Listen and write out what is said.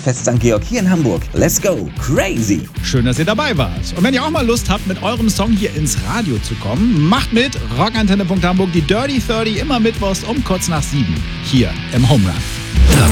Volksfest St. Georg hier in Hamburg. Let's go, crazy! Schön, dass ihr dabei wart. Und wenn ihr auch mal Lust habt, mit eurem Song hier ins Radio zu kommen, macht mit. Rockantenne.hamburg, die Dirty 30, immer mittwochs um kurz nach 7. Hier im Home Run.